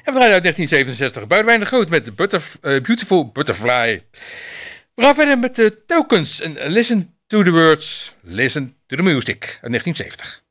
En we draaien uit 1967 Boudewijn de Groot met Beautiful Butterfly. We gaan verder met de Tokens en Listen to the Words, Listen to the Music uit 1970.